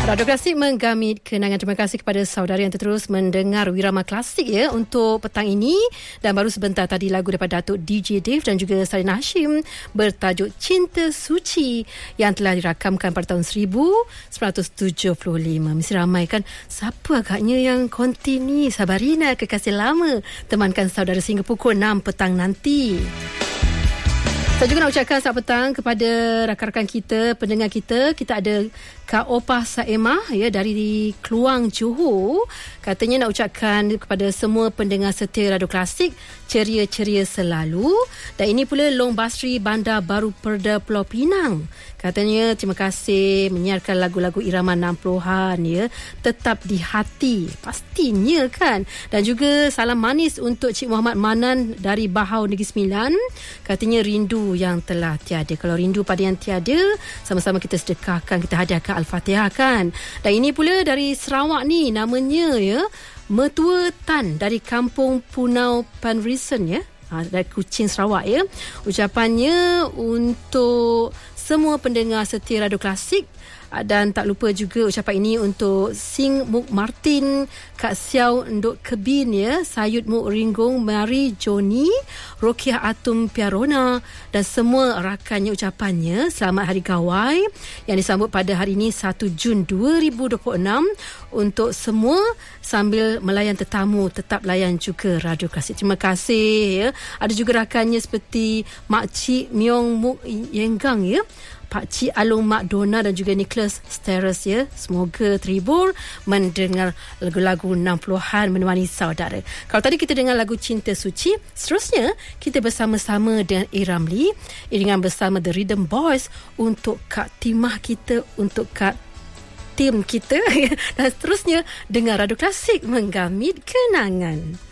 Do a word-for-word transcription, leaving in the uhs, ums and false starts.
Radio Klasik menggamit kenangan. Terima kasih kepada saudara yang terus mendengar Wirama Klasik ya untuk petang ini. Dan baru sebentar tadi lagu daripada Datuk D J Dave dan juga Salina Hashim bertajuk Cinta Suci yang telah dirakamkan pada tahun seribu sembilan ratus tujuh puluh lima. Mesti ramai kan, siapa agaknya yang kontinu Sabarina kekasih lama temankan saudara sehingga pukul enam petang nanti. Saya juga nak ucapkan selamat petang kepada rakan-rakan kita, pendengar kita. Kita ada Kak Opah Saimah ya dari Kluang, Johor. Katanya nak ucapkan kepada semua pendengar setia Radio Klasik ceria-ceria selalu. Dan ini pula Long Basri, Bandar Baru Perda, Pulau Pinang. Katanya terima kasih menyiarkan lagu-lagu irama enam puluhan ya, tetap di hati. Pastinya kan. Dan juga salam manis untuk Cik Muhammad Manan dari Bahau Negeri Sembilan. Katanya rindu yang telah tiada. Kalau rindu pada yang tiada, sama-sama kita sedekahkan, kita hadiahkan Al-Fatihah kan. Dan ini pula dari Sarawak ni, namanya ya Mertua Tan dari Kampung Punau Panrisen ya, ha, dari Kuching, Sarawak ya. Ucapannya untuk semua pendengar setia Radio Klasik. Dan tak lupa juga ucapan ini untuk Sing Muk Martin, Kak Siau Nduk Kebin ya, Sayud Muk Ringgong, Mari Joni, Rokiah Atum Piarona dan semua rakannya. Ucapannya selamat Hari Gawai yang disambut pada hari ini satu Jun dua ribu dua puluh enam untuk semua. Sambil melayan tetamu, tetap layan juga Radio Klasik. Terima kasih ya. Ada juga rakannya seperti Makcik Myong Muk Yenggang ya, Pak Cik Alung Mak Dona dan juga Nicholas Steres ya. Semoga terhibur mendengar lagu-lagu enam puluhan menemani saudara. Kalau tadi kita dengar lagu Cinta Suci, seterusnya kita bersama-sama dengan A. Ramli, iringan bersama The Rhythm Boys untuk Kak Timah kita, untuk Kak tim kita dan seterusnya dengar Radio Klasik menggamit kenangan.